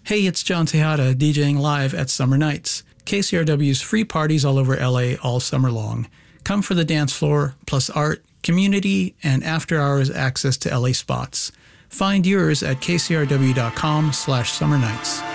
Hey, it's John Tejada, DJing live at Summer Nights, KCRW's free parties all over LA all summer long. Come for the dance floor, plus art, community, and after-hours access to LA spots. Find yours at kcrw.com/summernights.